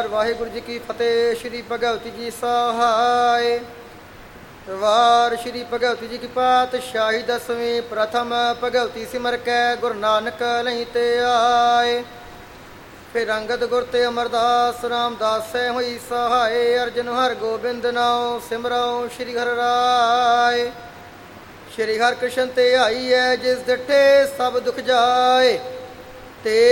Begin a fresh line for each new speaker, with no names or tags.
ਵਾਰ। ਵਾਹਿਗੁਰੂ ਜੀ ਕੀ ਫਤਿਹ। ਸ਼੍ਰੀ ਭਗਵਤੀ ਜੀ ਸਹਾਇ। ਵਾਰ ਸ਼੍ਰੀ ਭਗਵਤੀ ਜੀ ਕੀ ਪਾਤਸ਼ਾਹੀ ਦਸਵੀਂ। ਪ੍ਰਥਮ ਭਗਵਤੀ ਸਿਮਰ ਕੈ ਗੁਰੂ ਨਾਨਕ ਲਈ ਤੇ ਆਏ। ਫਿਰ ਅੰਗਦ ਗੁਰ ਤੇ ਅਮਰਦਾਸ ਰਾਮਦਾਸ ਸੈ ਹੋਈ ਸਹਾਇ। ਅਰਜਨ ਹਰ ਗੋਬਿੰਦ ਨਾਉ ਸਿਮਰਉ ਸ਼੍ਰੀ ਹਰਿ ਰਾਏ। ਸ਼੍ਰੀ ਹਰਿ ਕ੍ਰਿਸ਼ਨ ਤੇ ਆਈ ਹੈ ਜਿਸ ਡਿਠੇ ਸਭ ਦੁਖ ਜਾਏ। ਤੇ